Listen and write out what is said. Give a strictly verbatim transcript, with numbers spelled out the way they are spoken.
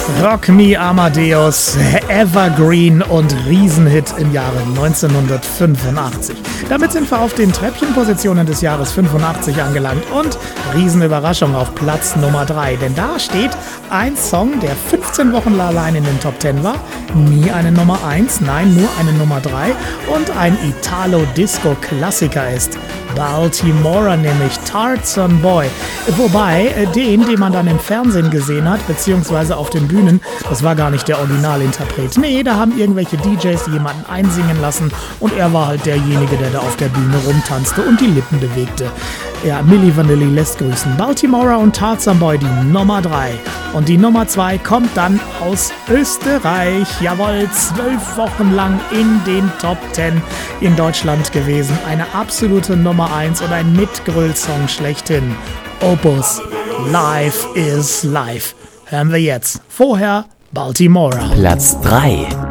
Rock Me Amadeus, Evergreen und Riesenhit im Jahre neunzehnhundertfünfundachtzig. Damit sind wir auf den Treppchenpositionen des Jahres fünfundachtzig angelangt und Riesenüberraschung auf Platz Nummer drei. Denn da steht ein Song, der fünfzehn Wochen allein in den Top zehn war, nie eine Nummer eins, nein, nur eine Nummer drei und ein Italo-Disco-Klassiker ist. Baltimora, nämlich Tarzan Boy. Wobei, den, den man dann im Fernsehen gesehen hat, beziehungsweise auf den Bühnen, das war gar nicht der Originalinterpret. Nee, da haben irgendwelche D Js jemanden einsingen lassen und er war halt derjenige, der da auf der Bühne rumtanzte und die Lippen bewegte. Ja, Milli Vanilli lässt grüßen. Baltimora und Tarzan Boy, die Nummer drei. Und die Nummer zwei kommt dann aus Österreich. Jawohl, zwölf Wochen lang in den Top zehn in Deutschland gewesen. Eine absolute Nummer eins und ein Mitgröl-Song schlechthin. Opus, Life is Life. Hören wir jetzt. Vorher Baltimora. Platz drei.